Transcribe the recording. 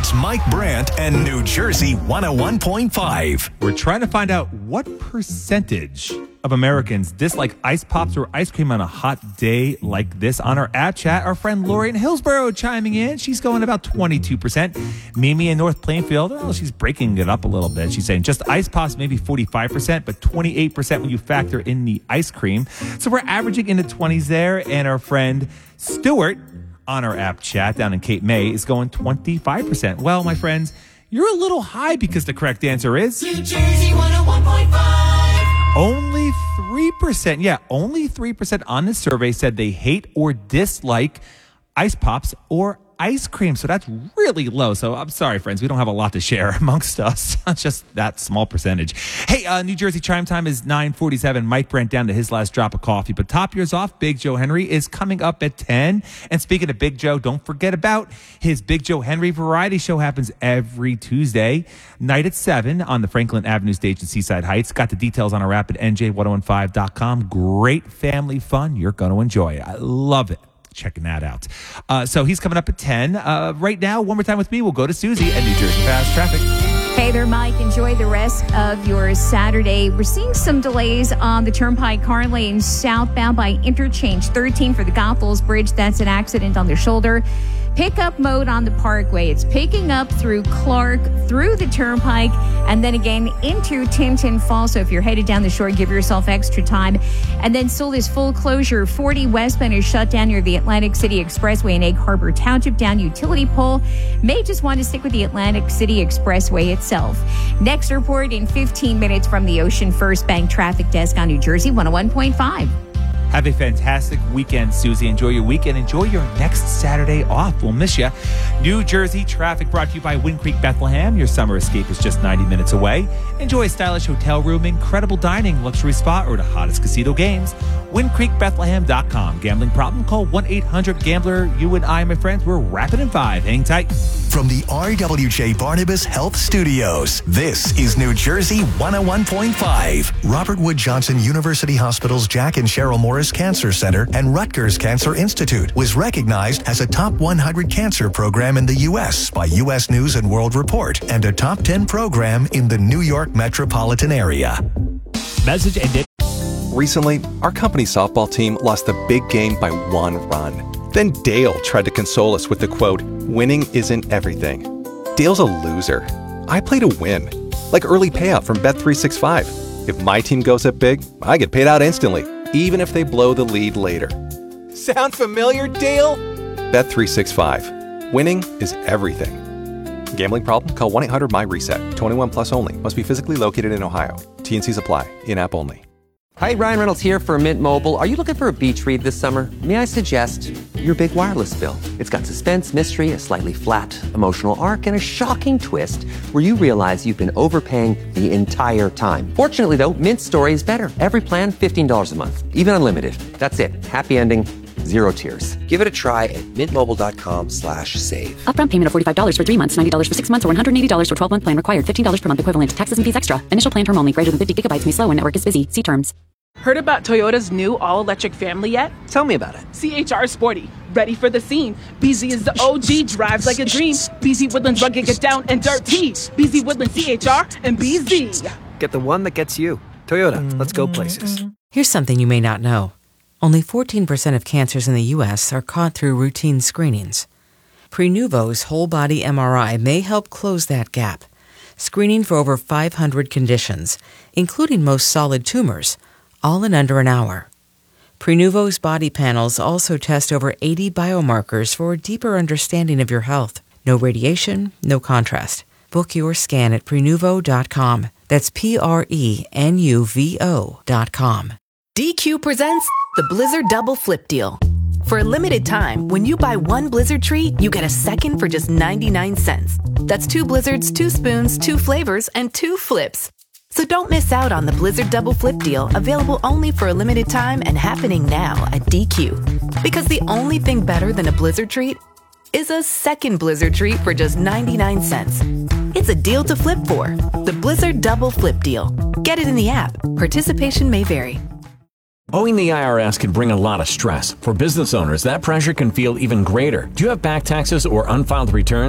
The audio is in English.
It's Mike Brandt and New Jersey 101.5. We're trying to find out what percentage of Americans dislike ice pops or ice cream on a hot day like this. On our app chat, our friend Lori in Hillsborough chiming in. She's going about 22%. Mimi in North Plainfield, well, she's breaking it up a little bit. She's saying just ice pops, maybe 45%, but 28% when you factor in the ice cream. So we're averaging in the 20s there. And our friend Stuart on our app chat down in Cape May is going 25%. Well, my friends, you're a little high because the correct answer is New Jersey 101.5. Only 3%. Yeah, only 3% on this survey said they hate or dislike ice pops or ice cream. So that's really low. So I'm sorry, friends. We don't have a lot to share amongst us. It's just that small percentage. Hey, New Jersey chime time is 9:47. Mike Brent down to his last drop of coffee. But top yours off, Big Joe Henry is coming up at 10. And speaking of Big Joe, don't forget about his Big Joe Henry variety show. Happens every Tuesday night at 7 on the Franklin Avenue stage in Seaside Heights. Got the details on our app at nj1015.com. Great family fun. You're going to enjoy it. I love it. Checking that out. So he's coming up at 10. Right now, one more time with me, we'll go to Susie at New Jersey Fast Traffic. Hey there, Mike. Enjoy the rest of your Saturday. We're seeing some delays on the Turnpike car lane southbound by Interchange 13 for the Goethals Bridge. That's an accident on the shoulder. Pickup mode on the Parkway. It's picking up through Clark, through the Turnpike, and then again into Tinton Falls. So if you're headed down the shore, give yourself extra time. And then still this full closure. 40 westbound is shut down near the Atlantic City Expressway in Egg Harbor Township down Utility Pole. May just want to stick with the Atlantic City Expressway itself. Next report in 15 minutes from the Ocean First Bank Traffic Desk on New Jersey 101.5. Have a fantastic weekend, Susie. Enjoy your weekend. Enjoy your next Saturday off. We'll miss you. New Jersey traffic brought to you by Wind Creek Bethlehem. Your summer escape is just 90 minutes away. Enjoy a stylish hotel room, incredible dining, luxury spa, or the hottest casino games. WindCreekBethlehem.com. Gambling problem? Call 1-800-GAMBLER. You and I, my friends, we're wrapping in 5. Hang tight. From the RWJ Barnabas Health Studios, this is New Jersey 101.5. Robert Wood Johnson University Hospital's Jack and Cheryl Morris Cancer Center and Rutgers Cancer Institute was recognized as a top 100 cancer program in the U.S. by U.S. News and World Report and a top 10 program in the New York metropolitan area. Message ended. Recently, our company softball team lost the big game by 1 run. Then Dale tried to console us with the quote, "Winning isn't everything." Dale's a loser. I play to win, like early payout from Bet365. If my team goes up big, I get paid out instantly, even if they blow the lead later. Sound familiar, Dale? Bet365. Winning is everything. Gambling problem? Call 1-800-MY-RESET. 21 plus only. Must be physically located in Ohio. T&Cs apply. In-app only. Hi, Ryan Reynolds here for Mint Mobile. Are you looking for a beach read this summer? May I suggest your big wireless bill? It's got suspense, mystery, a slightly flat emotional arc, and a shocking twist where you realize you've been overpaying the entire time. Fortunately, though, Mint's story is better. Every plan, $15 a month. Even unlimited. That's it. Happy ending. Zero tears. Give it a try at mintmobile.com/save. Upfront payment of $45 for 3 months, $90 for 6 months, or $180 for 12-month plan required. $15 per month equivalent. Taxes and fees extra. Initial plan term only. Greater than 50 gigabytes may slow when network is busy. See terms. Heard about Toyota's new all-electric family yet? Tell me about it. CHR Sporty. Ready for the scene. BZ is the OG. Drives like a dream. BZ Woodlands rugged, get down and dirty. BZ Woodlands CHR and BZ. Get the one that gets you. Toyota. Let's go places. Here's something you may not know. Only 14% of cancers in the U.S. are caught through routine screenings. Prenuvo's whole-body MRI may help close that gap, screening for over 500 conditions, including most solid tumors, all in under an hour. Prenuvo's body panels also test over 80 biomarkers for a deeper understanding of your health. No radiation, no contrast. Book your scan at Prenuvo.com. That's Prenuvo.com. DQ presents the Blizzard Double Flip Deal. For a limited time, when you buy one Blizzard treat, you get a second for just 99 cents. That's 2 Blizzards, 2 spoons, 2 flavors, and 2 flips. So don't miss out on the Blizzard Double Flip Deal, available only for a limited time and happening now at DQ. Because the only thing better than a Blizzard treat is a second Blizzard treat for just 99 cents. It's a deal to flip for. The Blizzard Double Flip Deal. Get it in the app. Participation may vary. Owing the IRS can bring a lot of stress. For business owners, that pressure can feel even greater. Do you have back taxes or unfiled returns?